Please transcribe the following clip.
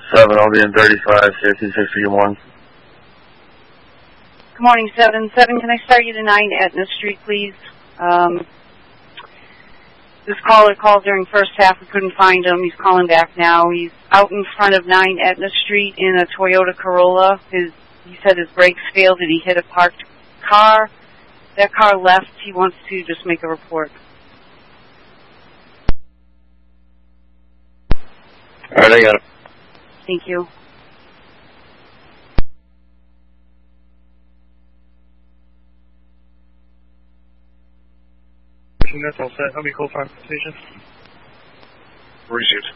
7, I'll be in 35, safety 51. Good morning, 7. 7, can I start you to 9 Etna Street, please? This caller called during first half. We couldn't find him. He's calling back now. He's out in front of 9 Etna Street in a Toyota Corolla. He said his brakes failed. Did he hit a parked car? That car left. He wants to just make a report. All right, I got it. Thank you. That's all set. How many call time station? Received.